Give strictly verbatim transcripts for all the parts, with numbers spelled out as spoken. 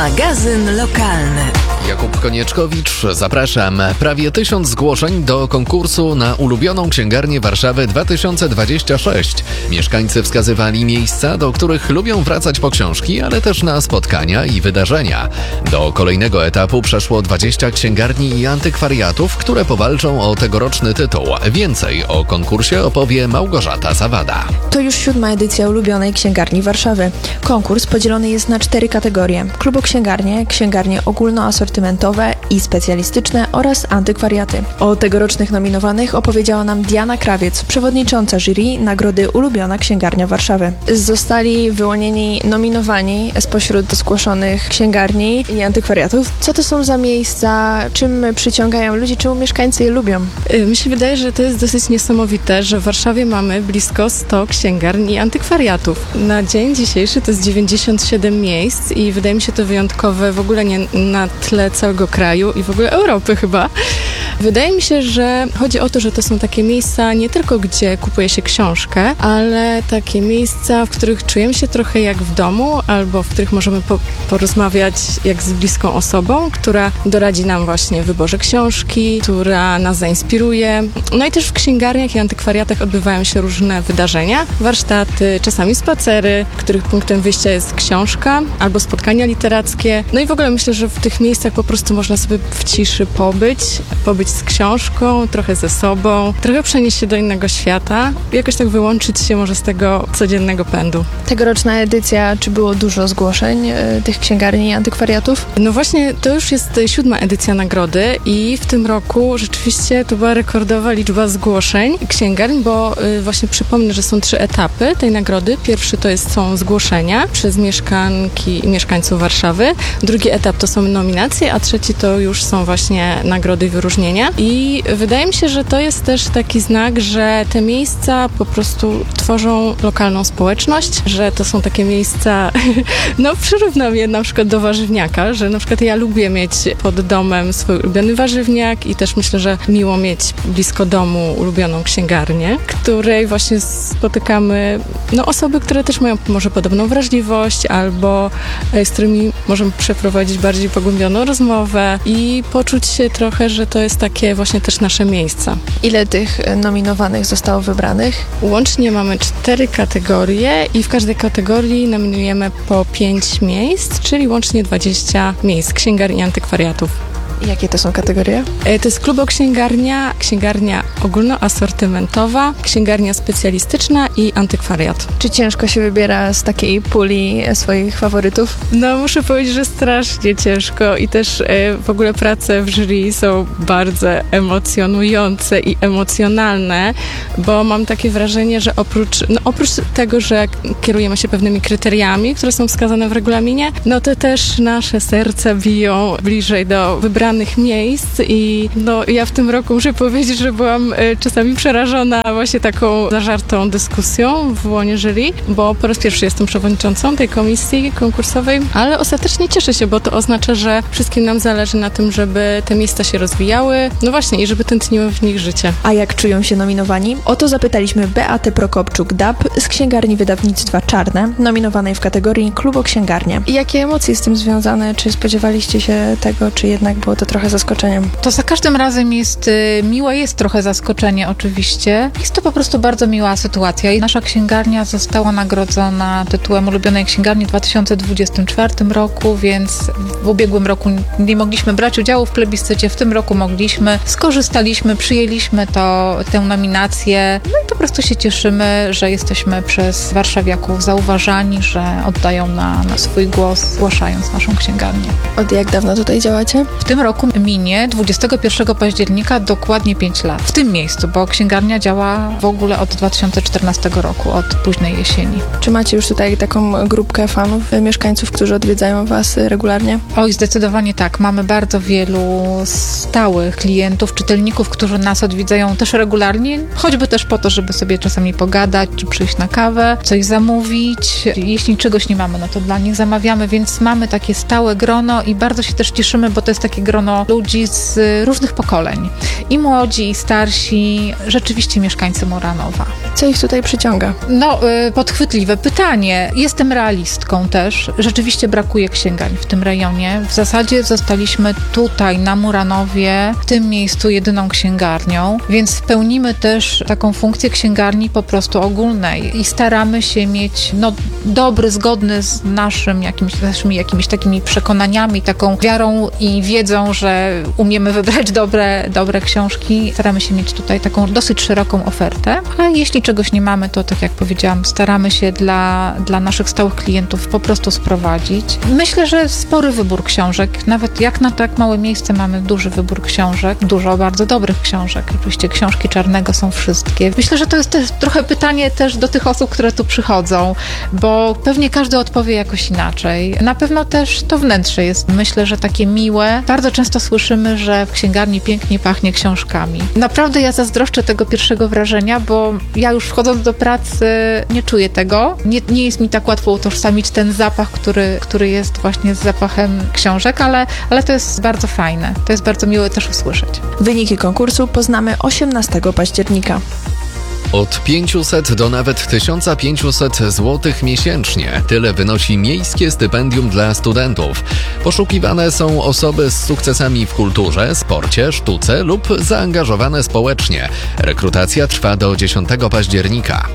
Magazyn lokalny. Jakub Konieczkowicz, zapraszam. Prawie tysiąc zgłoszeń do konkursu na ulubioną księgarnię Warszawy dwa tysiące dwudziesty szósty. Mieszkańcy wskazywali miejsca, do których lubią wracać po książki, ale też na spotkania i wydarzenia. Do kolejnego etapu przeszło dwadzieścia księgarni i antykwariatów, które powalczą o tegoroczny tytuł. Więcej o konkursie opowie Małgorzata Zawada. To już siódma edycja ulubionej księgarni Warszawy. Konkurs podzielony jest na cztery kategorie: kluboksięgarnie, księgarnie ogólnoasortymentowe i specjalistyczne oraz antykwariaty. O tegorocznych nominowanych opowiedziała nam Diana Krawiec, przewodnicząca jury nagrody Ulubiona Księgarnia Warszawy. Zostali wyłonieni nominowani spośród zgłoszonych księgarni i antykwariatów. Co to są za miejsca, czym przyciągają ludzi, czemu mieszkańcy je lubią? Mi się wydaje, że to jest dosyć niesamowite, że w Warszawie mamy blisko sto księgarni i antykwariatów. Na dzień dzisiejszy to jest dziewięćdziesiąt siedem miejsc i wydaje mi się to wyjątkowe w ogóle nie na tle całego kraju i w ogóle Europy chyba. Wydaje mi się, że chodzi o to, że to są takie miejsca nie tylko, gdzie kupuje się książkę, ale takie miejsca, w których czujemy się trochę jak w domu, albo w których możemy po- porozmawiać jak z bliską osobą, która doradzi nam właśnie w wyborze książki, która nas zainspiruje. No i też w księgarniach i antykwariatach odbywają się różne wydarzenia, warsztaty, czasami spacery, których punktem wyjścia jest książka albo spotkania literackie. No i w ogóle myślę, że w tych miejscach po prostu można sobie w ciszy pobyć, pobyć z książką, trochę ze sobą, trochę przenieść się do innego świata, jakoś tak wyłączyć się może z tego codziennego pędu. Tegoroczna edycja, czy było dużo zgłoszeń y, tych księgarni i antykwariatów? No właśnie, to już jest siódma edycja nagrody i w tym roku rzeczywiście to była rekordowa liczba zgłoszeń księgarni, bo y, właśnie przypomnę, że są trzy etapy tej nagrody. Pierwszy to jest, są zgłoszenia przez mieszkanki i mieszkańców Warszawy. Drugi etap to są nominacje, a trzeci to już są właśnie nagrody i wyróżnienia. I wydaje mi się, że to jest też taki znak, że te miejsca po prostu tworzą lokalną społeczność, że to są takie miejsca, no przyrównam je na przykład do warzywniaka, że na przykład ja lubię mieć pod domem swój ulubiony warzywniak i też myślę, że miło mieć blisko domu ulubioną księgarnię, której właśnie spotykamy no, osoby, które też mają może podobną wrażliwość albo z którymi możemy przeprowadzić bardziej pogłębioną rozmowę i poczuć się trochę, że to jest takie właśnie też nasze miejsca. Ile tych nominowanych zostało wybranych? Łącznie mamy cztery kategorie i w każdej kategorii nominujemy po pięć miejsc, czyli łącznie dwadzieścia miejsc księgarni i antykwariatów. Jakie to są kategorie? To jest kluboksięgarnia, księgarnia ogólnoasortymentowa, księgarnia specjalistyczna i antykwariat. Czy ciężko się wybiera z takiej puli swoich faworytów? No muszę powiedzieć, że strasznie ciężko i też e, w ogóle prace w jury są bardzo emocjonujące i emocjonalne, bo mam takie wrażenie, że oprócz, no, oprócz tego, że kierujemy się pewnymi kryteriami, które są wskazane w regulaminie, no to też nasze serca biją bliżej do wybranych miejsc i no ja w tym roku muszę powiedzieć, że byłam y, czasami przerażona właśnie taką zażartą dyskusją w łonie jury, bo po raz pierwszy jestem przewodniczącą tej komisji konkursowej, ale ostatecznie cieszę się, bo to oznacza, że wszystkim nam zależy na tym, żeby te miejsca się rozwijały, no właśnie i żeby tętniło w nich życie. A jak czują się nominowani? O to zapytaliśmy Beatę Prokopczuk-Dab z księgarni wydawnictwa Czarne, nominowanej w kategorii Kluboksięgarnie. I jakie emocje z tym związane? Czy spodziewaliście się tego, czy jednak było to trochę zaskoczeniem? To za każdym razem jest y, miłe, jest trochę zaskoczenie oczywiście. Jest to po prostu bardzo miła sytuacja i nasza księgarnia została nagrodzona tytułem ulubionej księgarni w dwa tysiące dwudziestym czwartym roku, więc w ubiegłym roku nie mogliśmy brać udziału w plebiscycie, w tym roku mogliśmy, skorzystaliśmy, przyjęliśmy to, tę nominację, no i po prostu się cieszymy, że jesteśmy przez warszawiaków zauważani, że oddają na, na swój głos, zgłaszając naszą księgarnię. Od jak dawno tutaj działacie? W tym roku minie dwudziestego pierwszego października dokładnie pięć lat. W tym miejscu, bo księgarnia działa w ogóle od dwa tysiące czternastego roku, od późnej jesieni. Czy macie już tutaj taką grupkę fanów, mieszkańców, którzy odwiedzają Was regularnie? Oj, zdecydowanie tak. Mamy bardzo wielu stałych klientów, czytelników, którzy nas odwiedzają też regularnie, choćby też po to, żeby sobie czasami pogadać, czy przyjść na kawę, coś zamówić. Jeśli czegoś nie mamy, no to dla nich zamawiamy, więc mamy takie stałe grono i bardzo się też cieszymy, bo to jest takie grono grono ludzi z różnych pokoleń. I młodzi, i starsi, rzeczywiście mieszkańcy Muranowa. Co ich tutaj przyciąga? No, y, podchwytliwe pytanie. Jestem realistką też. Rzeczywiście brakuje księgarni w tym rejonie. W zasadzie zostaliśmy tutaj na Muranowie, w tym miejscu jedyną księgarnią, więc pełnimy też taką funkcję księgarni po prostu ogólnej i staramy się mieć no, dobry, zgodny z naszym jakimiś, naszymi jakimiś takimi przekonaniami, taką wiarą i wiedzą, że umiemy wybrać dobre, dobre książki. Staramy się mieć tutaj taką dosyć szeroką ofertę, a jeśli czegoś nie mamy, to tak jak powiedziałam, staramy się dla, dla naszych stałych klientów po prostu sprowadzić. Myślę, że spory wybór książek, nawet jak na tak małe miejsce mamy duży wybór książek, dużo bardzo dobrych książek. Oczywiście książki Czarnego są wszystkie. Myślę, że to jest też trochę pytanie też do tych osób, które tu przychodzą, bo pewnie każdy odpowie jakoś inaczej. Na pewno też to wnętrze jest, myślę, że takie miłe. Bardzo często słyszymy, że w księgarni pięknie pachnie książkami. Naprawdę ja zazdroszczę tego pierwszego wrażenia, bo ja już wchodząc do pracy nie czuję tego. Nie, nie jest mi tak łatwo utożsamić ten zapach, który, który jest właśnie z zapachem książek, ale, ale to jest bardzo fajne. To jest bardzo miłe też usłyszeć. Wyniki konkursu poznamy osiemnastego października. Od pięciuset do nawet tysiąc pięćset złotych miesięcznie. Tyle wynosi miejskie stypendium dla studentów. Poszukiwane są osoby z sukcesami w kulturze, sporcie, sztuce lub zaangażowane społecznie. Rekrutacja trwa do dziesiątego października.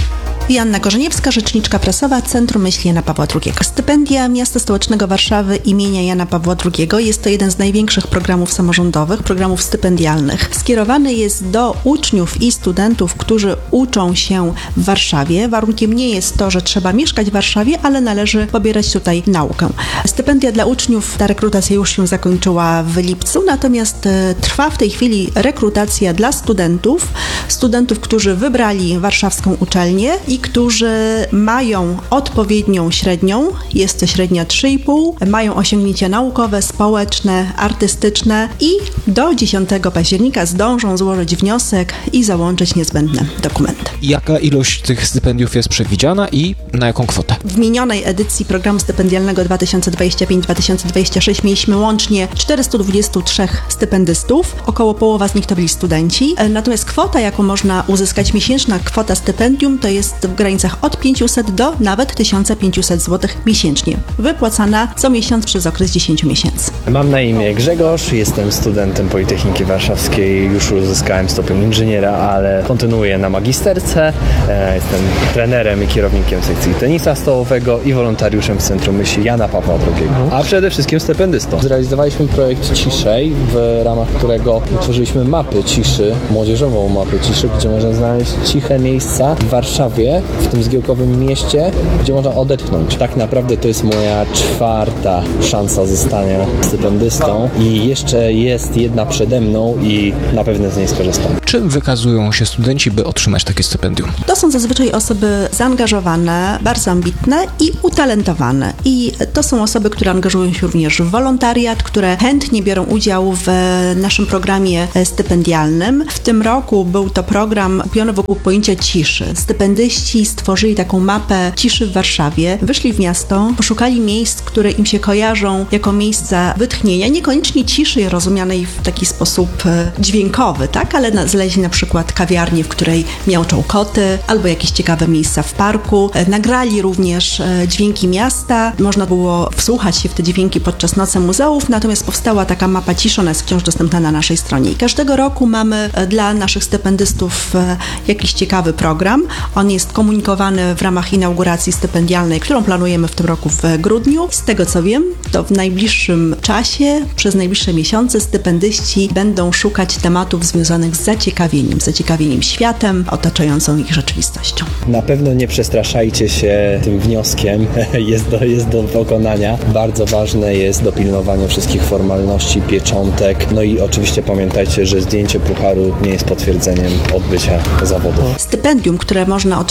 Joanna Korzeniewska, rzeczniczka prasowa Centrum Myśli Jana Pawła drugiego. Stypendia Miasta Stołecznego Warszawy imienia Jana Pawła drugiego jest to jeden z największych programów samorządowych, programów stypendialnych. Skierowany jest do uczniów i studentów, którzy uczą się w Warszawie. Warunkiem nie jest to, że trzeba mieszkać w Warszawie, ale należy pobierać tutaj naukę. Stypendia dla uczniów, ta rekrutacja już się zakończyła w lipcu, natomiast e, trwa w tej chwili rekrutacja dla studentów, studentów, którzy wybrali warszawską uczelnię i którzy mają odpowiednią średnią, jest to średnia trzy i pół, mają osiągnięcia naukowe, społeczne, artystyczne i do dziesiątego października zdążą złożyć wniosek i załączyć niezbędne dokumenty. Jaka ilość tych stypendiów jest przewidziana i na jaką kwotę? W minionej edycji programu stypendialnego dwa tysiące dwudziestego piątego do dwa tysiące dwudziestego szóstego mieliśmy łącznie czterystu dwudziestu trzech stypendystów, około połowa z nich to byli studenci, natomiast kwota, jaką można uzyskać, miesięczna kwota stypendium, to jest w granicach od pięciuset do nawet tysiąc pięćset złotych miesięcznie, wypłacana co miesiąc przez okres dziesięciu miesięcy. Mam na imię Grzegorz, jestem studentem Politechniki Warszawskiej, już uzyskałem stopień inżyniera, ale kontynuuję na magisterce. Jestem trenerem i kierownikiem sekcji tenisa stołowego i wolontariuszem w Centrum Myśli Jana Pawła drugiego, a przede wszystkim stypendystą. Zrealizowaliśmy projekt Ciszej, w ramach którego utworzyliśmy mapy ciszy, młodzieżową mapę ciszy, gdzie można znaleźć ciche miejsca w Warszawie, w tym zgiełkowym mieście, gdzie można odetchnąć. Tak naprawdę to jest moja czwarta szansa zostania stypendystą i jeszcze jest jedna przede mną i na pewno z niej skorzystam. Czym wykazują się studenci, by otrzymać takie stypendium? To są zazwyczaj osoby zaangażowane, bardzo ambitne i utalentowane. I to są osoby, które angażują się również w wolontariat, które chętnie biorą udział w naszym programie stypendialnym. W tym roku był to program kupiony wokół pojęcia ciszy. Stypendyści stworzyli taką mapę ciszy w Warszawie, wyszli w miasto, poszukali miejsc, które im się kojarzą jako miejsca wytchnienia, niekoniecznie ciszy rozumianej w taki sposób dźwiękowy, tak, ale na, znaleźli na przykład kawiarnię, w której miauczą koty, albo jakieś ciekawe miejsca w parku. Nagrali również dźwięki miasta, można było wsłuchać się w te dźwięki podczas Nocy Muzeów, natomiast powstała taka mapa ciszy, ona jest wciąż dostępna na naszej stronie. I każdego roku mamy dla naszych stypendystów jakiś ciekawy program. On jest komunikowany w ramach inauguracji stypendialnej, którą planujemy w tym roku w grudniu. Z tego co wiem, to w najbliższym czasie, przez najbliższe miesiące stypendyści będą szukać tematów związanych z zaciekawieniem, zaciekawieniem światem, otaczającą ich rzeczywistością. Na pewno nie przestraszajcie się tym wnioskiem, jest do, jest do wykonania. Bardzo ważne jest dopilnowanie wszystkich formalności, pieczątek, no i oczywiście pamiętajcie, że zdjęcie pucharu nie jest potwierdzeniem odbycia zawodów. Stypendium, które można otrzymać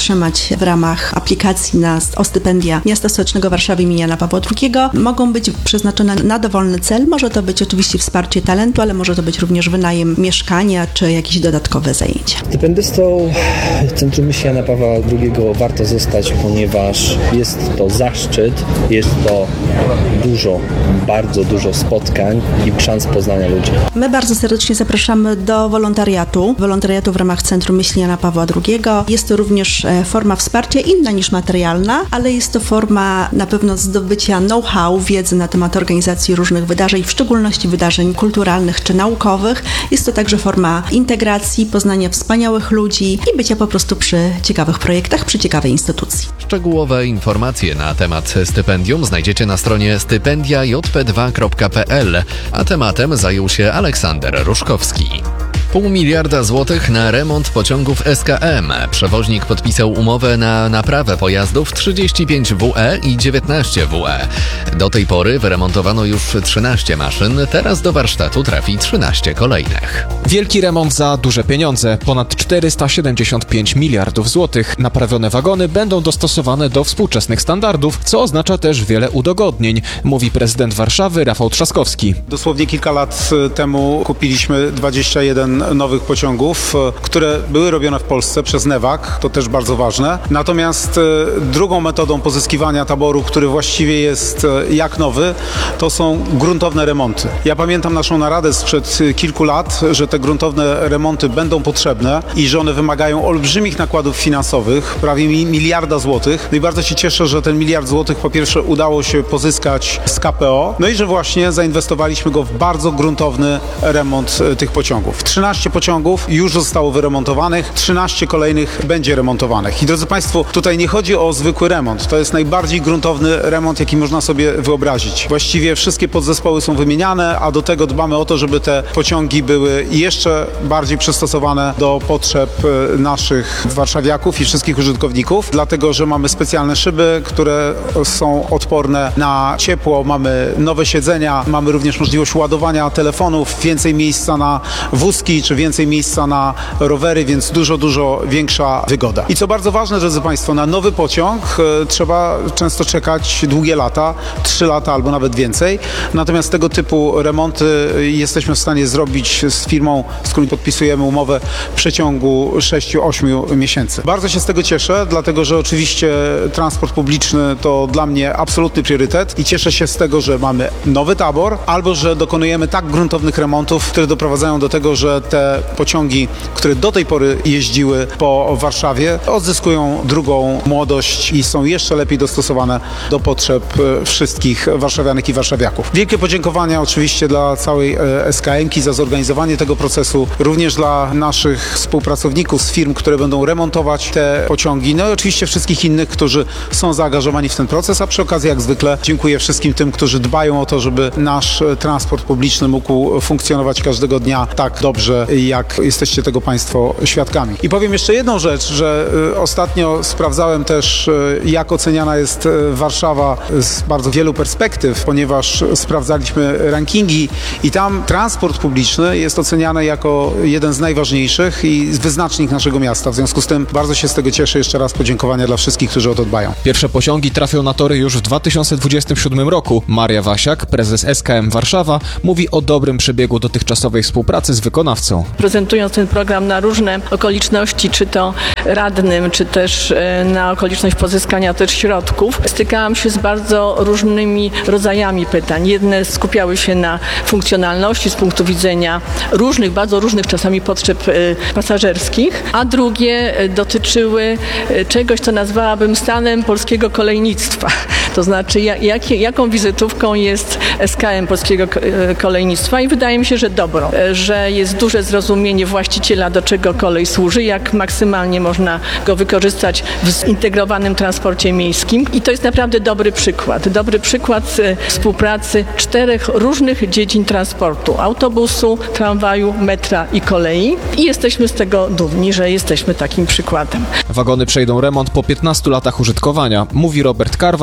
otrzymać w ramach aplikacji na, o stypendia Miasta Stołecznego Warszawy imienia Jana Pawła drugiego, mogą być przeznaczone na dowolny cel. Może to być oczywiście wsparcie talentu, ale może to być również wynajem mieszkania czy jakieś dodatkowe zajęcia. Stypendystą Centrum Myśli Jana Pawła drugiego warto zostać, ponieważ jest to zaszczyt, jest to dużo, bardzo dużo spotkań i szans poznania ludzi. My bardzo serdecznie zapraszamy do wolontariatu, wolontariatu w ramach Centrum Myśli Jana Pawła drugiego. Jest to również forma wsparcia inna niż materialna, ale jest to forma na pewno zdobycia know-how, wiedzy na temat organizacji różnych wydarzeń, w szczególności wydarzeń kulturalnych czy naukowych. Jest to także forma integracji, poznania wspaniałych ludzi i bycia po prostu przy ciekawych projektach, przy ciekawej instytucji. Szczegółowe informacje na temat stypendium znajdziecie na stronie stypendia j p dwa kropka p l, a tematem zajął się Aleksander Ruszkowski. Pół miliarda złotych na remont pociągów S K M. Przewoźnik podpisał umowę na naprawę pojazdów trzydzieści pięć W E i dziewiętnaście W E. Do tej pory wyremontowano już trzynaście maszyn, teraz do warsztatu trafi trzynaście kolejnych. Wielki remont za duże pieniądze, ponad czterysta siedemdziesiąt pięć miliardów złotych. Naprawione wagony będą dostosowane do współczesnych standardów, co oznacza też wiele udogodnień, mówi prezydent Warszawy Rafał Trzaskowski. Dosłownie kilka lat temu kupiliśmy dwadzieścia jeden nowych pociągów, które były robione w Polsce przez Newag, to też bardzo ważne. Natomiast drugą metodą pozyskiwania taboru, który właściwie jest jak nowy, to są gruntowne remonty. Ja pamiętam naszą naradę sprzed kilku lat, że te gruntowne remonty będą potrzebne i że one wymagają olbrzymich nakładów finansowych, prawie miliarda złotych. No i bardzo się cieszę, że ten miliard złotych po pierwsze udało się pozyskać z K P O, no i że właśnie zainwestowaliśmy go w bardzo gruntowny remont tych pociągów. trzynaście pociągów już zostało wyremontowanych, trzynaście kolejnych będzie remontowanych. I drodzy Państwo, tutaj nie chodzi o zwykły remont. To jest najbardziej gruntowny remont, jaki można sobie wyobrazić. Właściwie wszystkie podzespoły są wymieniane, a do tego dbamy o to, żeby te pociągi były jeszcze bardziej przystosowane do potrzeb naszych warszawiaków i wszystkich użytkowników, dlatego że mamy specjalne szyby, które są odporne na ciepło, mamy nowe siedzenia, mamy również możliwość ładowania telefonów, więcej miejsca na wózki, czy więcej miejsca na rowery, więc dużo, dużo większa wygoda. I co bardzo ważne, drodzy Państwo, na nowy pociąg e, trzeba często czekać długie lata, trzy lata albo nawet więcej. Natomiast tego typu remonty jesteśmy w stanie zrobić z firmą, z którą podpisujemy umowę w przeciągu sześciu do ośmiu miesięcy. Bardzo się z tego cieszę, dlatego że oczywiście transport publiczny to dla mnie absolutny priorytet i cieszę się z tego, że mamy nowy tabor albo że dokonujemy tak gruntownych remontów, które doprowadzają do tego, że te pociągi, które do tej pory jeździły po Warszawie, odzyskują drugą młodość i są jeszcze lepiej dostosowane do potrzeb wszystkich warszawianek i warszawiaków. Wielkie podziękowania oczywiście dla całej S K M-ki za zorganizowanie tego procesu, również dla naszych współpracowników z firm, które będą remontować te pociągi, no i oczywiście wszystkich innych, którzy są zaangażowani w ten proces, a przy okazji jak zwykle dziękuję wszystkim tym, którzy dbają o to, żeby nasz transport publiczny mógł funkcjonować każdego dnia tak dobrze, jak jesteście tego Państwo świadkami. I powiem jeszcze jedną rzecz, że y, ostatnio sprawdzałem też, y, jak oceniana jest y, Warszawa z bardzo wielu perspektyw, ponieważ sprawdzaliśmy rankingi i tam transport publiczny jest oceniany jako jeden z najważniejszych i wyznacznik naszego miasta. W związku z tym bardzo się z tego cieszę. Jeszcze raz podziękowania dla wszystkich, którzy o to dbają. Pierwsze pociągi trafią na tory już w dwa tysiące dwudziestym siódmym roku. Maria Wasiak, prezes S K M Warszawa, mówi o dobrym przebiegu dotychczasowej współpracy z wykonawcą. Prezentując ten program na różne okoliczności, czy to radnym, czy też na okoliczność pozyskania też środków, stykałam się z bardzo różnymi rodzajami pytań. Jedne skupiały się na funkcjonalności z punktu widzenia różnych, bardzo różnych czasami potrzeb pasażerskich, a drugie dotyczyły czegoś, co nazwałabym stanem polskiego kolejnictwa. To znaczy, jak, jaką wizytówką jest S K M polskiego kolejnictwa i wydaje mi się, że dobrą, że jest duże zrozumienie właściciela, do czego kolej służy, jak maksymalnie można go wykorzystać w zintegrowanym transporcie miejskim i to jest naprawdę dobry przykład. Dobry przykład współpracy czterech różnych dziedzin transportu: autobusu, tramwaju, metra i kolei i jesteśmy z tego dumni, że jesteśmy takim przykładem. Wagony przejdą remont po piętnastu latach użytkowania, mówi Robert Karwasz, prezes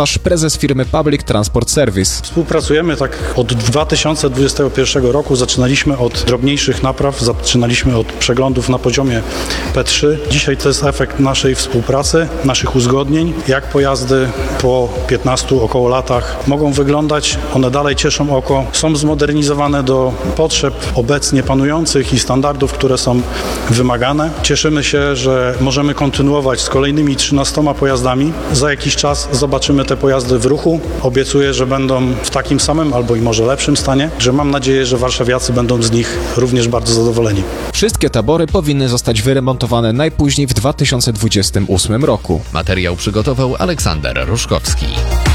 prezes firmy Public Transport Service. Współpracujemy tak od dwa tysiące dwudziestego pierwszego roku. Zaczynaliśmy od drobniejszych napraw, zaczynaliśmy od przeglądów na poziomie P trzy. Dzisiaj to jest efekt naszej współpracy, naszych uzgodnień. Jak pojazdy po piętnastu około latach mogą wyglądać, one dalej cieszą oko, są zmodernizowane do potrzeb obecnie panujących i standardów, które są wymagane. Cieszymy się, że możemy kontynuować z kolejnymi trzynastoma pojazdami. Za jakiś czas zobaczymy te pojazdy w ruchu. Obiecuję, że będą w takim samym albo i może lepszym stanie, że mam nadzieję, że warszawiacy będą z nich również bardzo zadowoleni. Wszystkie tabory powinny zostać wyremontowane najpóźniej w dwa tysiące dwudziestym ósmym roku. Materiał przygotował Aleksander Ruszkowski.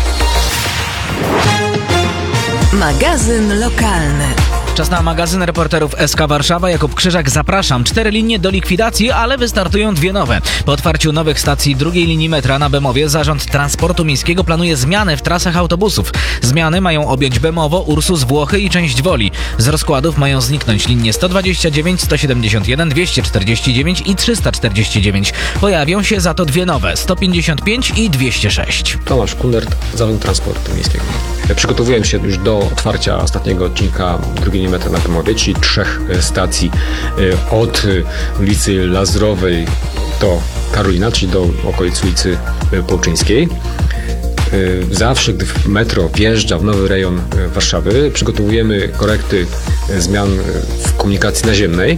Magazyn lokalny. Czas na magazyn reporterów S K Warszawa. Jakub Krzyżak, zapraszam. Cztery linie do likwidacji, ale wystartują dwie nowe. Po otwarciu nowych stacji drugiej linii metra na Bemowie Zarząd Transportu Miejskiego planuje zmiany w trasach autobusów. Zmiany mają objąć Bemowo, Ursus, Włochy i część Woli. Z rozkładów mają zniknąć linie sto dwadzieścia dziewięć, sto siedemdziesiąt jeden, dwieście czterdzieści dziewięć i trzysta czterdzieści dziewięć. Pojawią się za to dwie nowe, sto pięćdziesiąt pięć i dwieście sześć. Tomasz Kundert, Zarząd Transportu Miejskiego. Przygotowuję się już do otwarcia ostatniego odcinka drugiej linii metra na Bemowie, czyli trzech stacji od ulicy Lazurowej do Karolina, czyli do okolic ulicy Połczyńskiej. Zawsze, gdy metro wjeżdża w nowy rejon Warszawy, przygotowujemy korekty zmian w komunikacji naziemnej,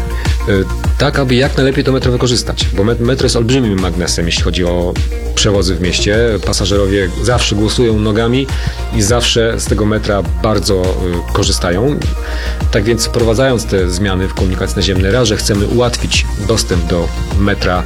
tak aby jak najlepiej to metro wykorzystać, bo metro jest olbrzymim magnesem, jeśli chodzi o przewozy w mieście. Pasażerowie zawsze głosują nogami i zawsze z tego metra bardzo y, korzystają. Tak więc wprowadzając te zmiany w komunikacji naziemnej, raz, że chcemy ułatwić dostęp do metra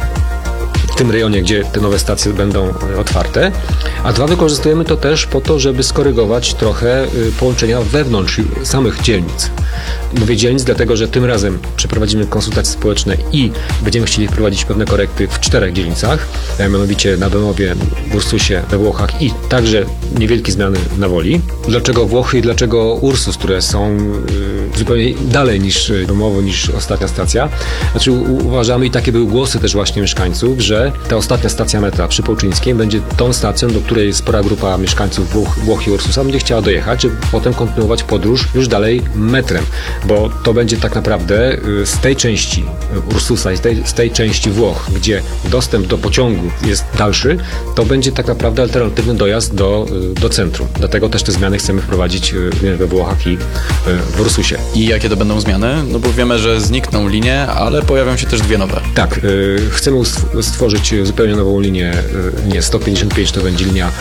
w tym rejonie, gdzie te nowe stacje będą otwarte, a dwa, wykorzystujemy to też po to, żeby skorygować trochę połączenia wewnątrz samych dzielnic. Mówię dzielnic, dlatego że tym razem przeprowadzimy konsultacje społeczne i będziemy chcieli wprowadzić pewne korekty w czterech dzielnicach, mianowicie na Bemowie, w Ursusie, we Włochach i także niewielkie zmiany na Woli. Dlaczego Włochy i dlaczego Ursus, które są y, zupełnie dalej niż Bemowo, niż ostatnia stacja? Znaczy u, uważamy, i takie były głosy też właśnie mieszkańców, że ta ostatnia stacja metra przy Połczyńskiej będzie tą stacją, do której spora grupa mieszkańców Włoch, Włoch i Ursusa będzie chciała dojechać, żeby potem kontynuować podróż już dalej metrem, bo to będzie tak naprawdę z tej części Ursusa i z tej, z tej części Włoch, gdzie dostęp do pociągu jest dalszy, to będzie tak naprawdę alternatywny dojazd do, do centrum. Dlatego też te zmiany chcemy wprowadzić we Włochach i w Ursusie. I jakie to będą zmiany? No bo wiemy, że znikną linie, ale pojawią się też dwie nowe. Tak, chcemy stworzyć zupełnie nową linię, linię sto pięćdziesiąt pięć, to będzie linia,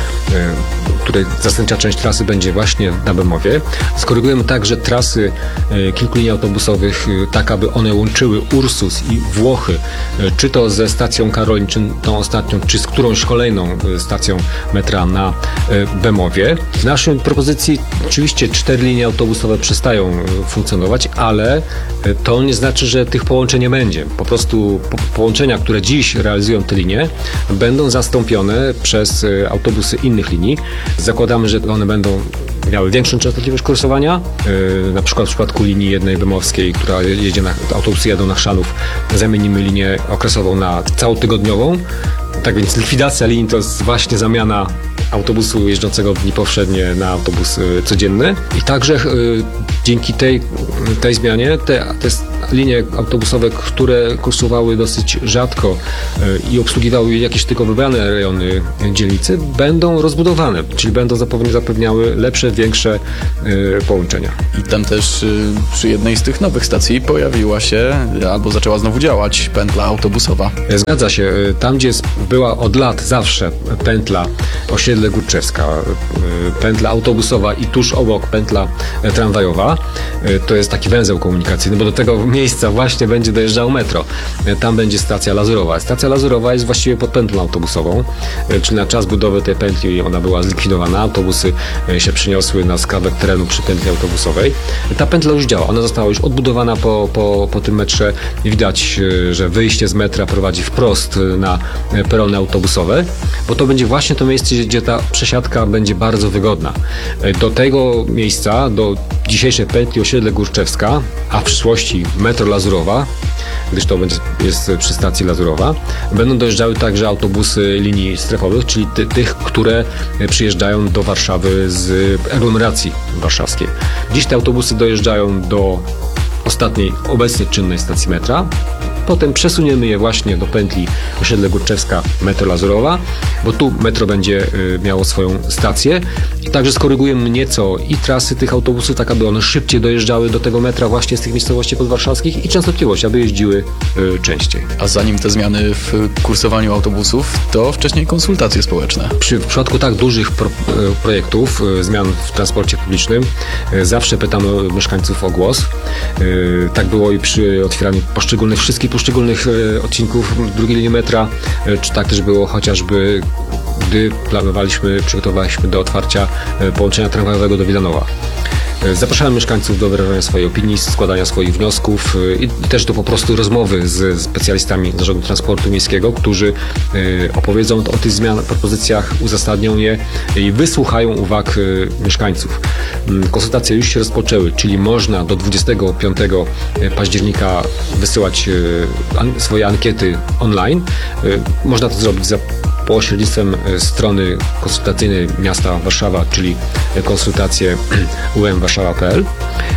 której zastępcza część trasy będzie właśnie na Bemowie. Skorygujemy także trasy kilku linii autobusowych, tak aby one łączyły Ursus i Włochy, czy to ze stacją Karolin, czy tą ostatnią, czy z którąś kolejną stacją metra na Bemowie. W naszej propozycji oczywiście cztery linie autobusowe przestają funkcjonować, ale to nie znaczy, że tych połączeń nie będzie. Po prostu po połączenia, które dziś realizują te linie, będą zastąpione przez autobusy innych linii. Zakładamy, że one będą miały większą częstotliwość kursowania. Yy, na przykład w przypadku linii jednej bemowskiej, która jedzie na, autobusy jadą na Chrzanów, zamienimy linię okresową na całotygodniową. Tak więc likwidacja linii to jest właśnie zamiana autobusu jeżdżącego w dni powszednie na autobus y, codzienny. I także y, dzięki tej, tej zmianie te, te linie autobusowe, które kursowały dosyć rzadko y, i obsługiwały jakieś tylko wybrane rejony dzielnicy, będą rozbudowane, czyli będą zapewniały lepsze, większe y, połączenia. I tam też y, przy jednej z tych nowych stacji pojawiła się, albo zaczęła znowu działać pętla autobusowa. Zgadza się. Tam, gdzie była od lat zawsze pętla Osiedle Górczewska, pętla autobusowa i tuż obok pętla tramwajowa, to jest taki węzeł komunikacyjny, bo do tego miejsca właśnie będzie dojeżdżało metro. Tam będzie stacja Lazurowa. Stacja Lazurowa jest właściwie pod pętlą autobusową, czyli na czas budowy tej pętli ona była zlikwidowana, autobusy się przyniosły na skrawek terenu przy pętli autobusowej. Ta pętla już działa, ona została już odbudowana po, po, po tym metrze. Widać, że wyjście z metra prowadzi wprost na perony autobusowe, bo to będzie właśnie to miejsce, gdzie ta przesiadka będzie bardzo wygodna. Do tego miejsca, do dzisiejszej pętli osiedle Górczewska, a w przyszłości metro Lazurowa, gdyż to będzie, jest przy stacji Lazurowa, będą dojeżdżały także autobusy linii strefowych, czyli ty, tych, które przyjeżdżają do Warszawy z aglomeracji warszawskiej. Dziś te autobusy dojeżdżają do ostatniej, obecnie czynnej stacji metra. Potem przesuniemy je właśnie do pętli osiedle Górczewska, metro Lazurowa, bo tu metro będzie y, miało swoją stację i także skorygujemy nieco i trasy tych autobusów, tak aby one szybciej dojeżdżały do tego metra właśnie z tych miejscowości podwarszawskich i częstotliwość, aby jeździły y, częściej. A zanim te zmiany w kursowaniu autobusów, to wcześniej konsultacje społeczne. Przy, w przypadku tak dużych pro, y, projektów, y, zmian w transporcie publicznym, y, zawsze pytamy mieszkańców o głos. Y, tak było i przy otwieraniu poszczególnych wszystkich poszczególnych e, odcinków drugiej linii metra, e, czy tak też było chociażby, gdy planowaliśmy, przygotowaliśmy do otwarcia e, połączenia tramwajowego do Wilanowa. E, zapraszałem mieszkańców do wyrażania swojej opinii, składania swoich wniosków e, i też do po prostu rozmowy z specjalistami Zarządu Transportu Miejskiego, którzy e, opowiedzą o tych zmianach, propozycjach, uzasadnią je i wysłuchają uwag e, mieszkańców. Konsultacje już się rozpoczęły, czyli można do dwudziestego piątego października wysyłać an- swoje ankiety online. Można to zrobić za pośrednictwem strony konsultacyjnej miasta Warszawa, czyli konsultacje u m warszawa kropka p l.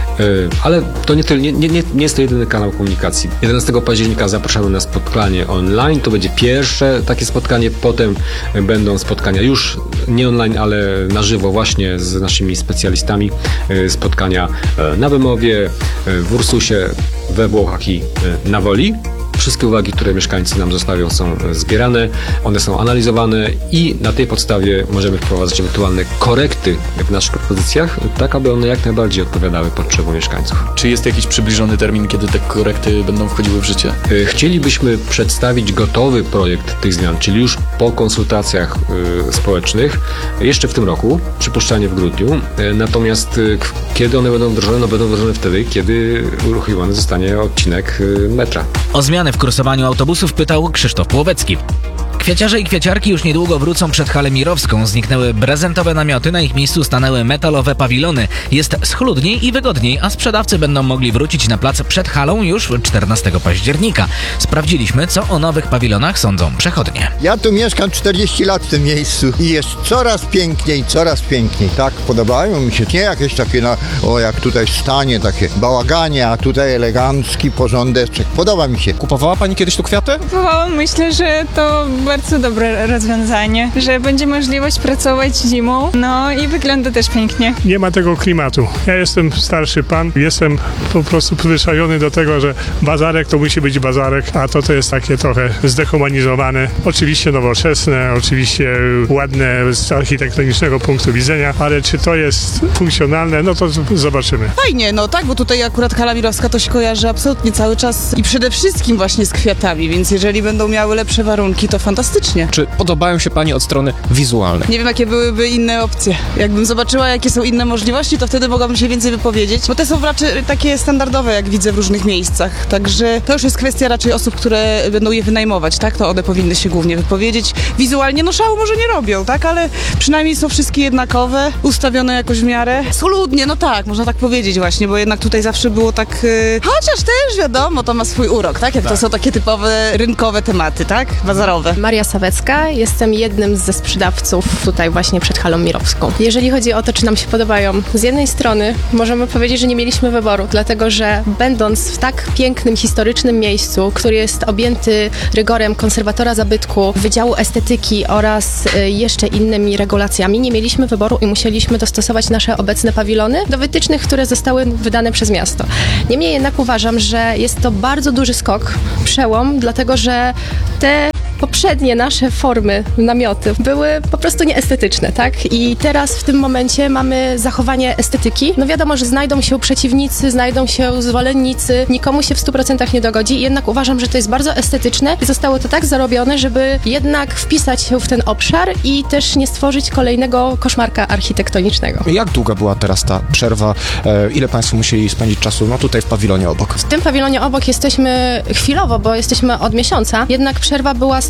Ale to nie, nie, nie, nie jest to jedyny kanał komunikacji. jedenastego października zapraszamy na spotkanie online. To będzie pierwsze takie spotkanie. Potem będą spotkania już nie online, ale na żywo właśnie z naszymi specjalistami. Spotkania na Bemowie, w Ursusie, we Włochach i na Woli. Wszystkie uwagi, które mieszkańcy nam zostawią, są zbierane, one są analizowane i na tej podstawie możemy wprowadzać ewentualne korekty w naszych propozycjach, tak aby one jak najbardziej odpowiadały potrzebom mieszkańców. Czy jest jakiś przybliżony termin, kiedy te korekty będą wchodziły w życie? Chcielibyśmy przedstawić gotowy projekt tych zmian, czyli już po konsultacjach y, społecznych, jeszcze w tym roku, przypuszczalnie w grudniu. Y, natomiast y, kiedy one będą wdrożone? No będą wdrożone wtedy, kiedy uruchomiony zostanie odcinek y, metra. O zmiany w kursowaniu autobusów pytał Krzysztof Płowecki. Kwieciarze i kwieciarki już niedługo wrócą przed halę Mirowską. Zniknęły prezentowe namioty, na ich miejscu stanęły metalowe pawilony. Jest schludniej i wygodniej, a sprzedawcy będą mogli wrócić na plac przed halą już czternastego października. Sprawdziliśmy, co o nowych pawilonach sądzą przechodnie. Ja tu mieszkam czterdzieści lat w tym miejscu i jest coraz piękniej, coraz piękniej. Tak, podobają mi się. Nie jakieś takie, na, o jak tutaj stanie, takie bałaganie, a tutaj elegancki porządeczek. Podoba mi się. Kupowała pani kiedyś tu kwiaty? Kupowałam. Myślę, że to bardzo dobre rozwiązanie, że będzie możliwość pracować zimą, no i wygląda też pięknie. Nie ma tego klimatu. Ja jestem starszy pan, jestem po prostu przyzwyczajony do tego, że bazarek to musi być bazarek, a to to jest takie trochę zdehumanizowane. Oczywiście nowoczesne, oczywiście ładne z architektonicznego punktu widzenia, ale czy to jest funkcjonalne, no to zobaczymy. Fajnie, no tak, bo tutaj akurat hala Mirowska to się kojarzy absolutnie cały czas i przede wszystkim właśnie z kwiatami, więc jeżeli będą miały lepsze warunki, to fantastycznie. Czy podobają się pani od strony wizualnej? Nie wiem, jakie byłyby inne opcje. Jakbym zobaczyła, jakie są inne możliwości, to wtedy mogłabym się więcej wypowiedzieć, bo te są raczej takie standardowe, jak widzę w różnych miejscach. Także to już jest kwestia raczej osób, które będą je wynajmować, tak? To one powinny się głównie wypowiedzieć. Wizualnie, no szału może nie robią, tak? Ale przynajmniej są wszystkie jednakowe, ustawione jakoś w miarę. Schludnie, no tak, można tak powiedzieć właśnie, bo jednak tutaj zawsze było tak... Yy... Chociaż też wiadomo, to ma swój urok, tak? Jak tak. To są takie typowe rynkowe tematy, tak? Bazarowe. Maria Sawecka, jestem jednym ze sprzedawców tutaj właśnie przed halą Mirowską. Jeżeli chodzi o to, czy nam się podobają, z jednej strony możemy powiedzieć, że nie mieliśmy wyboru, dlatego że będąc w tak pięknym, historycznym miejscu, który jest objęty rygorem konserwatora zabytku, Wydziału Estetyki oraz jeszcze innymi regulacjami, nie mieliśmy wyboru i musieliśmy dostosować nasze obecne pawilony do wytycznych, które zostały wydane przez miasto. Niemniej jednak uważam, że jest to bardzo duży skok, przełom, dlatego że te poprzednie nasze formy, namioty były po prostu nieestetyczne, tak? I teraz w tym momencie mamy zachowanie estetyki. No wiadomo, że znajdą się przeciwnicy, znajdą się zwolennicy, nikomu się w stu procentach nie dogodzi, jednak uważam, że to jest bardzo estetyczne i zostało to tak zarobione, żeby jednak wpisać się w ten obszar i też nie stworzyć kolejnego koszmarka architektonicznego. Jak długa była teraz ta przerwa? E, ile państwo musieli spędzić czasu? No tutaj w pawilonie obok. W tym pawilonie obok jesteśmy chwilowo, bo jesteśmy od miesiąca, jednak przerwa była z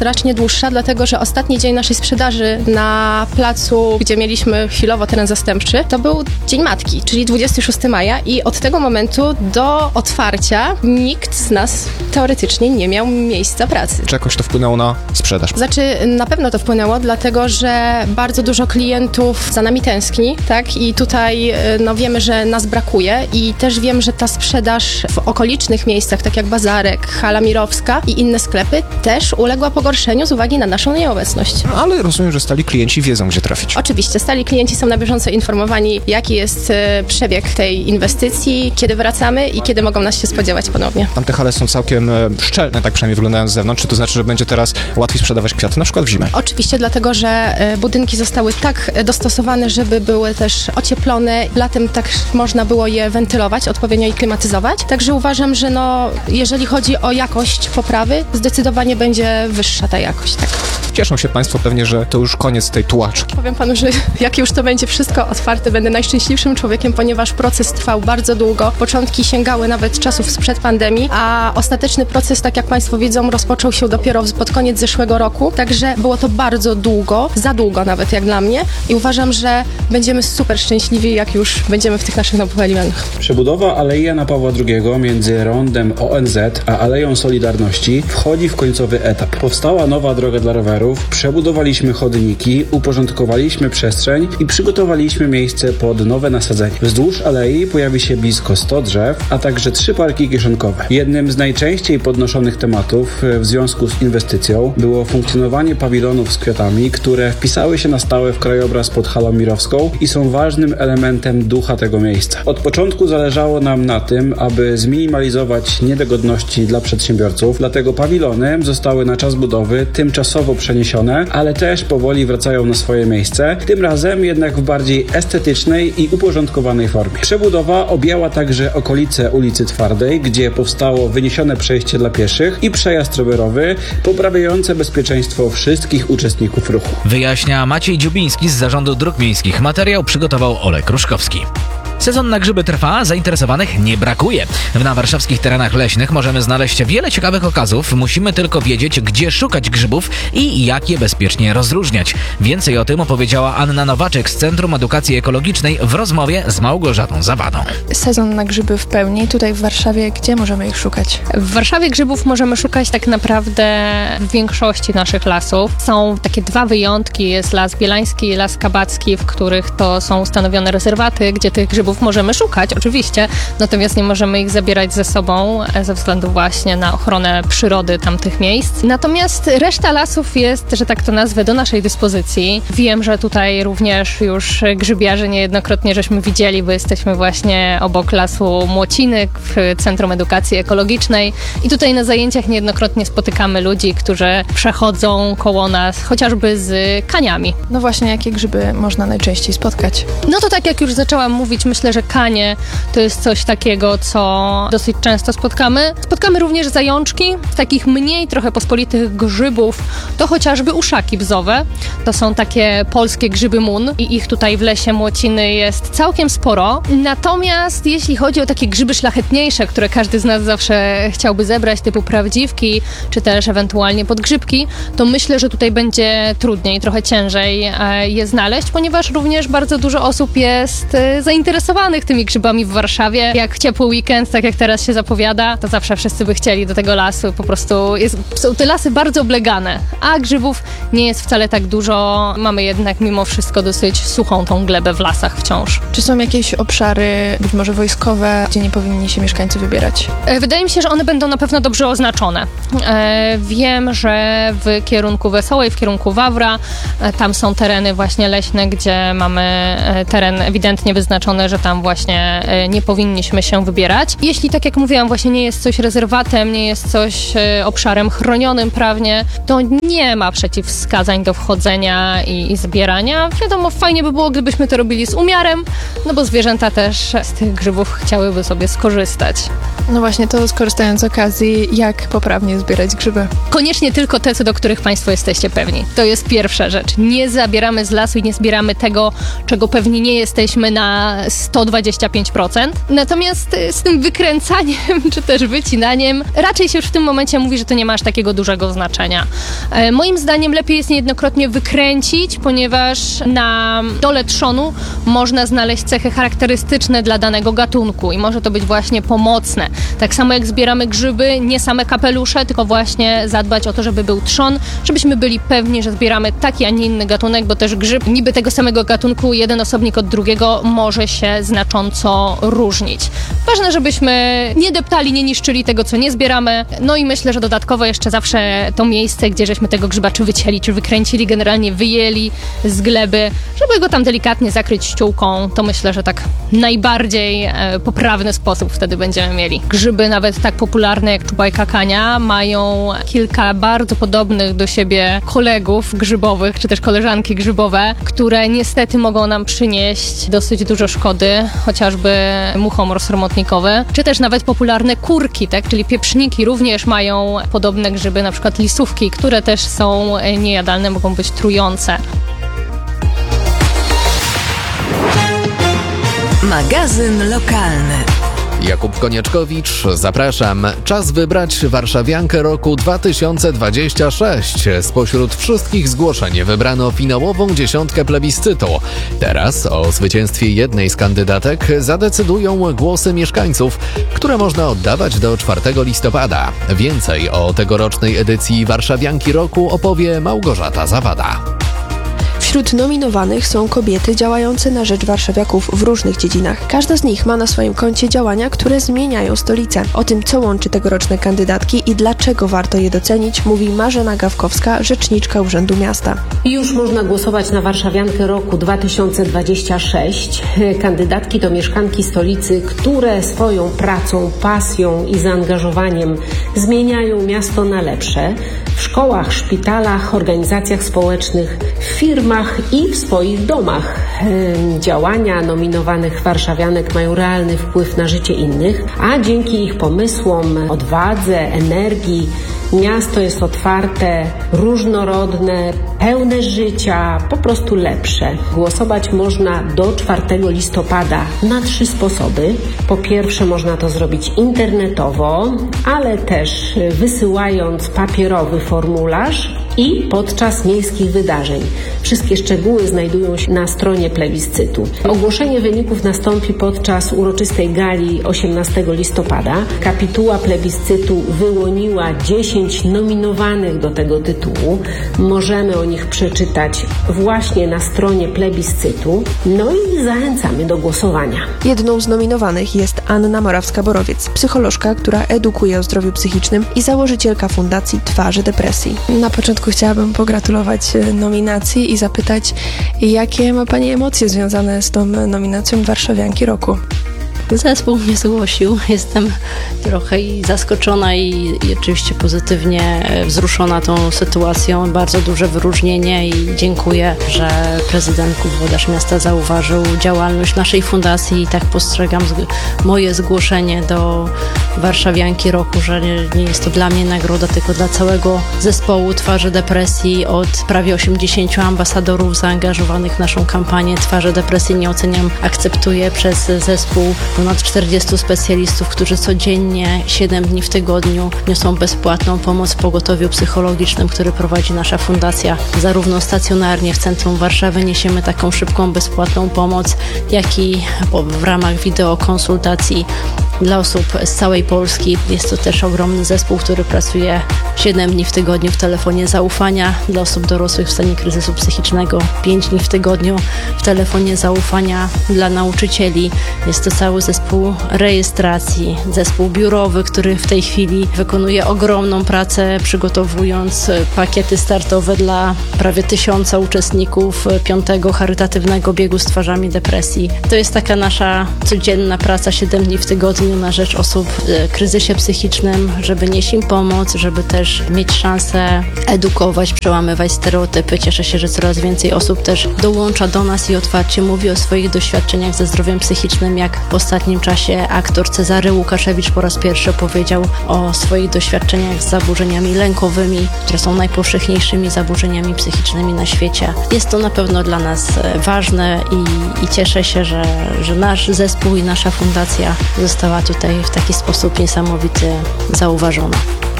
znacznie dłuższa, dlatego że ostatni dzień naszej sprzedaży na placu, gdzie mieliśmy chwilowo teren zastępczy, to był Dzień Matki, czyli dwudziestego szóstego maja i od tego momentu do otwarcia nikt z nas teoretycznie nie miał miejsca pracy. Czy jakoś to wpłynęło na sprzedaż? Znaczy, na pewno to wpłynęło, dlatego że bardzo dużo klientów za nami tęskni, tak? I tutaj no, wiemy, że nas brakuje i też wiem, że ta sprzedaż w okolicznych miejscach, tak jak Bazarek, Hala Mirowska i inne sklepy, też uległa pogorszeniu z uwagi na naszą nieobecność. Ale rozumiem, że stali klienci wiedzą, gdzie trafić. Oczywiście, stali klienci są na bieżąco informowani, jaki jest e, przebieg tej inwestycji, kiedy wracamy i kiedy mogą nas się spodziewać ponownie. Tamte hale są całkiem e, szczelne, tak przynajmniej wyglądają z zewnątrz. Czy to znaczy, że będzie teraz łatwiej sprzedawać kwiaty, na przykład w zimę? Oczywiście, dlatego, że e, budynki zostały tak dostosowane, żeby były też ocieplone. Latem tak można było je wentylować, odpowiednio i klimatyzować. Także uważam, że no, jeżeli chodzi o jakość poprawy, zdecydowanie będzie wyższa ta jakość. Tak. Cieszą się Państwo pewnie, że to już koniec tej tułaczki. Powiem Panu, że jak już to będzie wszystko otwarte, będę najszczęśliwszym człowiekiem, ponieważ proces trwał bardzo długo. Początki sięgały nawet czasów sprzed pandemii, a ostateczny proces, tak jak Państwo widzą, rozpoczął się dopiero pod koniec zeszłego roku. Także było to bardzo długo, za długo nawet jak dla mnie i uważam, że będziemy super szczęśliwi, jak już będziemy w tych naszych nowych elementach. Przebudowa Alei Jana Pawła drugiego między rondem O N Z a Aleją Solidarności wchodzi w końcowy etap. Powstała nowa droga dla rowerów, przebudowaliśmy chodniki, uporządkowaliśmy przestrzeń i przygotowaliśmy miejsce pod nowe nasadzenie. Wzdłuż alei pojawi się blisko sto drzew, a także trzy parki kieszonkowe. Jednym z najczęściej podnoszonych tematów w związku z inwestycją było funkcjonowanie pawilonów z kwiatami, które wpisały się na stałe w krajobraz pod Halą Mirowską i są ważnym elementem ducha tego miejsca. Od początku zależało nam na tym, aby zminimalizować niedogodności dla przedsiębiorców, dlatego pawilony zostały na czas budowy tymczasowo przeniesione, ale też powoli wracają na swoje miejsce, tym razem jednak w bardziej estetycznej i uporządkowanej formie. Przebudowa objęła także okolice ulicy Twardej, gdzie powstało wyniesione przejście dla pieszych i przejazd rowerowy, poprawiające bezpieczeństwo wszystkich uczestników ruchu. Wyjaśnia Maciej Dziubiński z Zarządu Dróg Miejskich. Materiał przygotował Olek Ruszkowski. Sezon na grzyby trwa, zainteresowanych nie brakuje. Na warszawskich terenach leśnych możemy znaleźć wiele ciekawych okazów, musimy tylko wiedzieć, gdzie szukać grzybów i jak je bezpiecznie rozróżniać. Więcej o tym opowiedziała Anna Nowaczek z Centrum Edukacji Ekologicznej w rozmowie z Małgorzatą Zawadą. Sezon na grzyby w pełni. Tutaj w Warszawie, gdzie możemy ich szukać? W Warszawie grzybów możemy szukać tak naprawdę w większości naszych lasów. Są takie dwa wyjątki, jest Las Bielański i Las Kabacki, w których to są ustanowione rezerwaty, gdzie tych grzybów możemy szukać, oczywiście, natomiast nie możemy ich zabierać ze sobą ze względu właśnie na ochronę przyrody tamtych miejsc. Natomiast reszta lasów jest, że tak to nazwę, do naszej dyspozycji. Wiem, że tutaj również już grzybiarzy niejednokrotnie żeśmy widzieli, bo jesteśmy właśnie obok Lasu Młociny w Centrum Edukacji Ekologicznej i tutaj na zajęciach niejednokrotnie spotykamy ludzi, którzy przechodzą koło nas, chociażby z kaniami. No właśnie, jakie grzyby można najczęściej spotkać? No to tak jak już zaczęłam mówić, myślę, że kanie to jest coś takiego, co dosyć często spotkamy. Spotkamy również zajączki, takich mniej trochę pospolitych grzybów, to chociażby uszaki bzowe. To są takie polskie grzyby mun i ich tutaj w Lesie Młociny jest całkiem sporo. Natomiast jeśli chodzi o takie grzyby szlachetniejsze, które każdy z nas zawsze chciałby zebrać, typu prawdziwki, czy też ewentualnie podgrzybki, to myślę, że tutaj będzie trudniej, trochę ciężej je znaleźć, ponieważ również bardzo dużo osób jest zainteresowanych tymi grzybami w Warszawie. Jak ciepły weekend, tak jak teraz się zapowiada, to zawsze wszyscy by chcieli do tego lasu. Po prostu jest, są te lasy bardzo oblegane, a grzybów nie jest wcale tak dużo. Mamy jednak mimo wszystko dosyć suchą tą glebę w lasach wciąż. Czy są jakieś obszary, być może wojskowe, gdzie nie powinni się mieszkańcy wybierać? Wydaje mi się, że one będą na pewno dobrze oznaczone. Wiem, że w kierunku Wesołej, w kierunku Wawra, tam są tereny właśnie leśne, gdzie mamy teren ewidentnie wyznaczony, że tam właśnie nie powinniśmy się wybierać. Jeśli, tak jak mówiłam, właśnie nie jest coś rezerwatem, nie jest coś obszarem chronionym prawnie, to nie ma przeciwwskazań do wchodzenia i, i zbierania. Wiadomo, fajnie by było, gdybyśmy to robili z umiarem, no bo zwierzęta też z tych grzybów chciałyby sobie skorzystać. No właśnie, to skorzystając z okazji, jak poprawnie zbierać grzyby? Koniecznie tylko te, co do których Państwo jesteście pewni. To jest pierwsza rzecz. Nie zabieramy z lasu i nie zbieramy tego, czego pewni nie jesteśmy na sto dwadzieścia pięć procent. Natomiast z tym wykręcaniem, czy też wycinaniem, raczej się już w tym momencie mówi, że to nie ma aż takiego dużego znaczenia. E, moim zdaniem lepiej jest niejednokrotnie wykręcić, ponieważ na dole trzonu można znaleźć cechy charakterystyczne dla danego gatunku i może to być właśnie pomocne. Tak samo jak zbieramy grzyby, nie same kapelusze, tylko właśnie zadbać o to, żeby był trzon, żebyśmy byli pewni, że zbieramy taki, a nie inny gatunek, bo też grzyb niby tego samego gatunku, jeden osobnik od drugiego może się znacząco różnić. Ważne, żebyśmy nie deptali, nie niszczyli tego, co nie zbieramy. No i myślę, że dodatkowo jeszcze zawsze to miejsce, gdzie żeśmy tego grzyba czy wycięli, czy wykręcili, generalnie wyjęli z gleby, żeby go tam delikatnie zakryć ściółką, to myślę, że tak najbardziej e, poprawny sposób wtedy będziemy mieli. Grzyby nawet tak popularne jak czubajka kania mają kilka bardzo podobnych do siebie kolegów grzybowych, czy też koleżanki grzybowe, które niestety mogą nam przynieść dosyć dużo szkody, chociażby muchomor sromotnikowy, czy też nawet popularne kurki, tak, czyli pieprzniki również mają podobne grzyby, na przykład lisówki, które też są niejadalne, mogą być trujące. Magazyn lokalny. Jakub Konieczkowicz, zapraszam. Czas wybrać warszawiankę roku dwa tysiące dwudziestego szóstego. Spośród wszystkich zgłoszeń wybrano finałową dziesiątkę plebiscytu. Teraz o zwycięstwie jednej z kandydatek zadecydują głosy mieszkańców, które można oddawać do czwartego listopada. Więcej o tegorocznej edycji Warszawianki Roku opowie Małgorzata Zawada. Wśród nominowanych są kobiety działające na rzecz warszawiaków w różnych dziedzinach. Każda z nich ma na swoim koncie działania, które zmieniają stolicę. O tym, co łączy tegoroczne kandydatki i dlaczego warto je docenić, mówi Marzena Gawkowska, rzeczniczka Urzędu Miasta. Już można głosować na Warszawiankę Roku dwa tysiące dwudziestego szóstego. Kandydatki to mieszkanki stolicy, które swoją pracą, pasją i zaangażowaniem zmieniają miasto na lepsze. W szkołach, szpitalach, organizacjach społecznych, w firmach i w swoich domach. Działania nominowanych warszawianek mają realny wpływ na życie innych, a dzięki ich pomysłom, odwadze, energii miasto jest otwarte, różnorodne, pełne życia, po prostu lepsze. Głosować można do czwartego listopada na trzy sposoby. Po pierwsze można to zrobić internetowo, ale też wysyłając papierowy formularz i podczas miejskich wydarzeń. Wszystkie szczegóły znajdują się na stronie plebiscytu. Ogłoszenie wyników nastąpi podczas uroczystej gali osiemnastego listopada. Kapituła plebiscytu wyłoniła dziesięć nominowanych do tego tytułu. Możemy o nich przeczytać właśnie na stronie plebiscytu. No i zachęcamy do głosowania. Jedną z nominowanych jest Anna Morawska-Borowiec, psycholożka, która edukuje o zdrowiu psychicznym i założycielka Fundacji Twarze Depresji. Na początku chciałabym pogratulować nominacji i zapytać, jakie ma Pani emocje związane z tą nominacją Warszawianki Roku? Zespół mnie zgłosił. Jestem trochę i zaskoczona i, i oczywiście pozytywnie wzruszona tą sytuacją. Bardzo duże wyróżnienie i dziękuję, że prezydent włodarz miasta zauważył działalność naszej fundacji i tak postrzegam z, moje zgłoszenie do Warszawianki Roku, że nie, nie jest to dla mnie nagroda, tylko dla całego zespołu Twarzy Depresji od prawie osiemdziesięciu ambasadorów zaangażowanych w naszą kampanię. Twarze Depresji nie oceniam, akceptuję przez zespół ponad czterdziestu specjalistów, którzy codziennie, siedem dni w tygodniu niosą bezpłatną pomoc w pogotowiu psychologicznym, który prowadzi nasza fundacja. Zarówno stacjonarnie w centrum Warszawy niesiemy taką szybką, bezpłatną pomoc, jak i w ramach wideokonsultacji dla osób z całej Polski. Jest to też ogromny zespół, który pracuje siedem dni w tygodniu w telefonie zaufania dla osób dorosłych w stanie kryzysu psychicznego, pięć dni w tygodniu w telefonie zaufania dla nauczycieli. Jest to cały zespół rejestracji, zespół biurowy, który w tej chwili wykonuje ogromną pracę, przygotowując pakiety startowe dla prawie tysiąca uczestników piątego charytatywnego biegu z twarzami depresji. To jest taka nasza codzienna praca, siedem dni w tygodniu. Dniu na rzecz osób w kryzysie psychicznym, żeby nieść im pomoc, żeby też mieć szansę edukować, przełamywać stereotypy. Cieszę się, że coraz więcej osób też dołącza do nas i otwarcie mówi o swoich doświadczeniach ze zdrowiem psychicznym, jak w ostatnim czasie aktor Cezary Łukaszewicz po raz pierwszy opowiedział o swoich doświadczeniach z zaburzeniami lękowymi, które są najpowszechniejszymi zaburzeniami psychicznymi na świecie. Jest to na pewno dla nas ważne i, i cieszę się, że, że nasz zespół i nasza fundacja została tutaj w taki sposób niesamowity zauważona.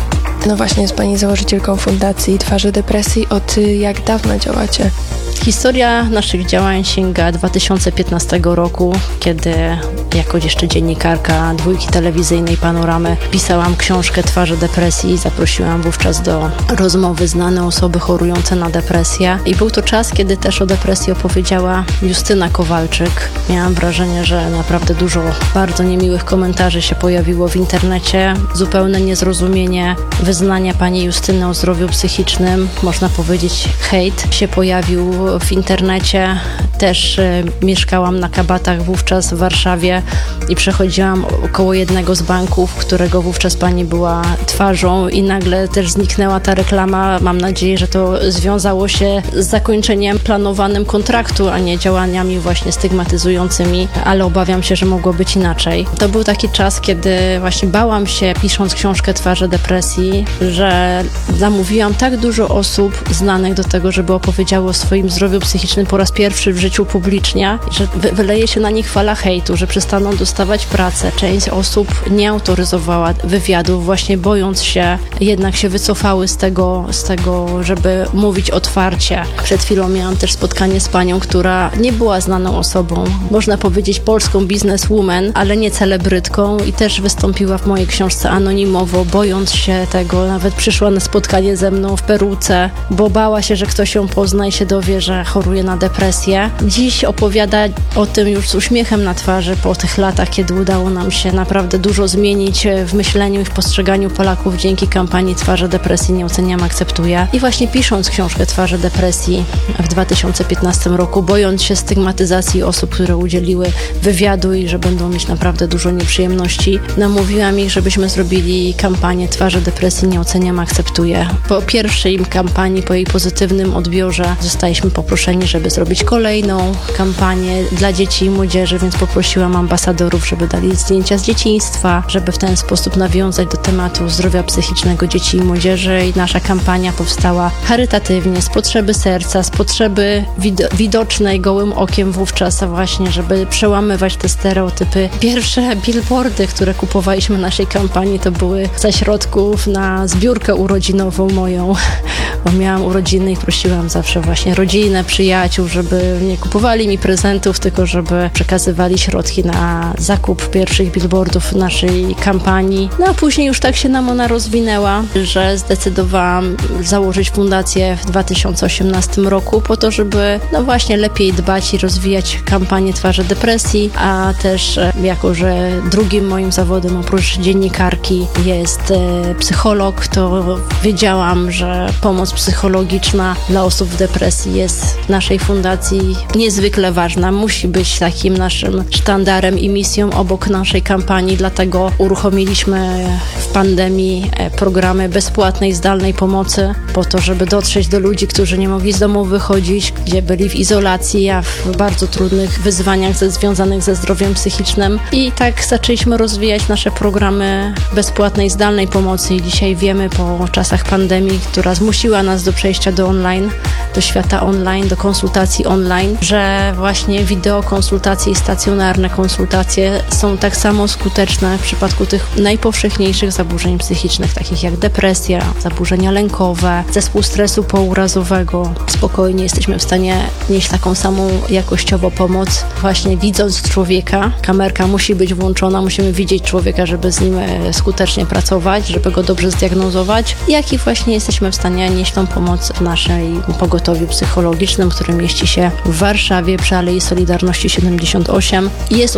No właśnie, jest Pani założycielką Fundacji Twarze Depresji. Od jak dawna działacie? Historia naszych działań sięga dwa tysiące piętnastego roku, kiedy jako jeszcze dziennikarka dwójki telewizyjnej Panoramy pisałam książkę Twarze Depresji. Zaprosiłam wówczas do rozmowy znane osoby chorujące na depresję. I był to czas, kiedy też o depresji opowiedziała Justyna Kowalczyk. Miałam wrażenie, że naprawdę dużo bardzo niemiłych komentarzy się pojawiło w internecie. Zupełne niezrozumienie wyznania pani Justyny o zdrowiu psychicznym. Można powiedzieć, hejt się pojawił w internecie. Też y, mieszkałam na Kabatach wówczas w Warszawie i przechodziłam koło jednego z banków, którego wówczas pani była twarzą i nagle też zniknęła ta reklama. Mam nadzieję, że to związało się z zakończeniem planowanym kontraktu, a nie działaniami właśnie stygmatyzującymi, ale obawiam się, że mogło być inaczej. To był taki czas, kiedy właśnie bałam się, pisząc książkę Twarze Depresji, że zamówiłam tak dużo osób znanych do tego, żeby opowiedziały o swoim zdrowiu psychicznym po raz pierwszy w życiu publicznie, że wy- wyleje się na nich fala hejtu, że przestaną dostawać pracę. Część osób nie autoryzowała wywiadów, właśnie bojąc się, jednak się wycofały z tego, z tego, żeby mówić otwarcie. Przed chwilą miałam też spotkanie z panią, która nie była znaną osobą, można powiedzieć polską bizneswoman, ale nie celebrytką i też wystąpiła w mojej książce anonimowo, bojąc się tego, nawet przyszła na spotkanie ze mną w peruce, bo bała się, że ktoś ją pozna i się dowie, że choruje na depresję. Dziś opowiada o tym już z uśmiechem na twarzy po tych latach, kiedy udało nam się naprawdę dużo zmienić w myśleniu i w postrzeganiu Polaków dzięki kampanii Twarze Depresji nie oceniam, akceptuję. I właśnie pisząc książkę Twarze Depresji w dwa tysiące piętnastym roku, bojąc się stygmatyzacji osób, które udzieliły wywiadu i że będą mieć naprawdę dużo nieprzyjemności, namówiłam ich, żebyśmy zrobili kampanię Twarze Depresji nie oceniam, akceptuję. Po pierwszej kampanii, po jej pozytywnym odbiorze zostaliśmy poproszeni, żeby zrobić kolejną kampanię dla dzieci i młodzieży, więc poprosiłam ambasadorów, żeby dali zdjęcia z dzieciństwa, żeby w ten sposób nawiązać do tematu zdrowia psychicznego dzieci i młodzieży i nasza kampania powstała charytatywnie, z potrzeby serca, z potrzeby wid- widocznej gołym okiem wówczas, a właśnie, żeby przełamywać te stereotypy. Pierwsze billboardy, które kupowaliśmy w naszej kampanii, to były ze środków na zbiórkę urodzinową moją, bo miałam urodziny i prosiłam zawsze właśnie rodzinę, przyjaciół, żeby nie kupowali mi prezentów, tylko żeby przekazywali środki na zakup pierwszych billboardów w naszej kampanii. No a później już tak się nam ona rozwinęła, że zdecydowałam założyć fundację w dwa tysiące osiemnastym roku po to, żeby no właśnie lepiej dbać i rozwijać kampanię Twarze Depresji, a też jako, że drugim moim zawodem oprócz dziennikarki jest e, psycholog, to wiedziałam, że pomoc psychologiczna dla osób w depresji jest w naszej fundacji niezwykle ważna. Musi być takim naszym sztandarem i misją obok naszej kampanii, dlatego uruchomiliśmy w pandemii programy bezpłatnej, zdalnej pomocy po to, żeby dotrzeć do ludzi, którzy nie mogli z domu wychodzić, gdzie byli w izolacji, a w bardzo trudnych wyzwaniach ze, związanych ze zdrowiem psychicznym. I tak zaczęliśmy rozwijać nasze programy bezpłatnej, zdalnej pomocy i dzisiaj wiemy po czasach pandemii, która zmusiła nas do przejścia do online, do świata online, do konsultacji online, że właśnie wideokonsultacje i stacjonarne konsultacje są tak samo skuteczne w przypadku tych najpowszechniejszych zaburzeń psychicznych, takich jak depresja, zaburzenia lękowe, zespół stresu pourazowego. Spokojnie jesteśmy w stanie nieść taką samą jakościowo pomoc, właśnie widząc człowieka. Kamerka musi być włączona, musimy widzieć człowieka, żeby z nim skutecznie pracować, żeby go dobrze zdiagnozować, jak i właśnie jesteśmy w stanie nieść tą pomoc w naszej pogotowiu psychologicznym, które mieści się w Warszawie przy Alei Solidarności siedemdziesiąt osiem i jest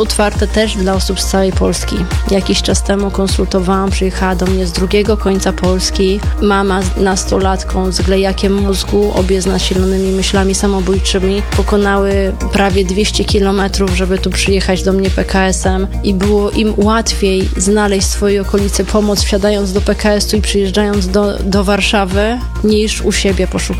otwarte też dla osób z całej Polski. Jakiś czas temu konsultowałam, przyjechała do mnie z drugiego końca Polski mama z nastolatką z glejakiem mózgu, obie z nasilonymi myślami samobójczymi. Pokonały prawie dwieście kilometrów, żeby tu przyjechać do mnie P K S-em i było im łatwiej znaleźć w swojej okolicy pomoc, wsiadając do P K S-u i przyjeżdżając do, do Warszawy, niż u siebie poszukać